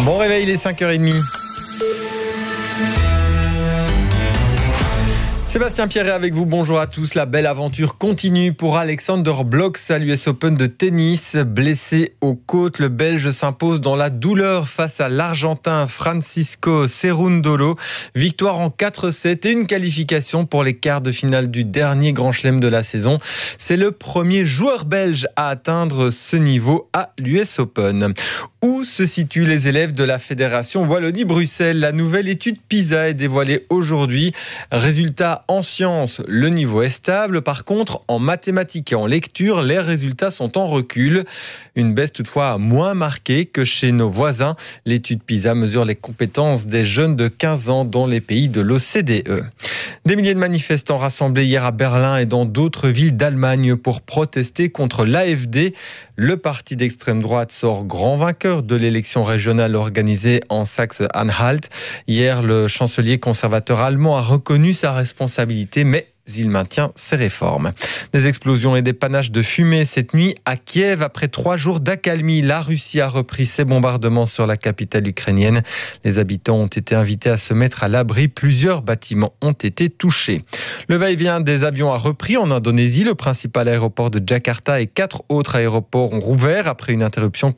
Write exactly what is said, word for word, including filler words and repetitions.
Bon réveil, il est cinq heures trente. Sébastien Pierret avec vous, bonjour à tous. La belle aventure continue pour Alexander Blok à l'U S Open de tennis. Blessé aux côtes, le Belge s'impose dans la douleur face à l'Argentin Francisco Cerundolo. Victoire en quatre sept et une qualification pour les quarts de finale du dernier Grand Chelem de la saison. C'est le premier joueur belge à atteindre ce niveau à l'U S Open. Où se situent les élèves de la Fédération Wallonie-Bruxelles? La nouvelle étude PISA est dévoilée aujourd'hui. Résultat en sciences, le niveau est stable. Par contre, en mathématiques et en lecture, les résultats sont en recul. Une baisse toutefois moins marquée que chez nos voisins. L'étude PISA mesure les compétences des jeunes de quinze ans dans les pays de l'O C D E. Des milliers de manifestants rassemblés hier à Berlin et dans d'autres villes d'Allemagne pour protester contre l'A F D. Le parti d'extrême droite sort grand vainqueur de l'élection régionale organisée en Saxe-Anhalt. Hier, le chancelier conservateur allemand a reconnu sa responsabilité, mais il maintient ses réformes. Des explosions et des panaches de fumée cette nuit à Kiev. Après trois jours d'accalmie, la Russie a repris ses bombardements sur la capitale ukrainienne. Les habitants ont été invités à se mettre à l'abri. Plusieurs bâtiments ont été touchés. Le va-et-vient des avions a repris en Indonésie. Le principal aéroport de Jakarta et quatre autres aéroports ont rouvert après une interruption